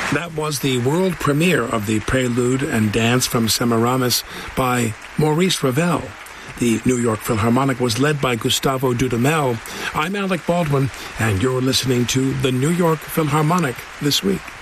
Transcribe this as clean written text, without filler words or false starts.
That was the world premiere of the Prelude and Dance from Semiramis by Maurice Ravel. The New York Philharmonic was led by Gustavo Dudamel. I'm Alec Baldwin, and you're listening to the New York Philharmonic This Week.